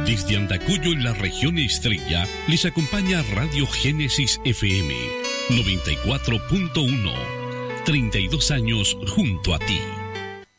Desde Andacollo, en la región Estrella, les acompaña Radio Génesis FM 94.1. 32 años junto a ti.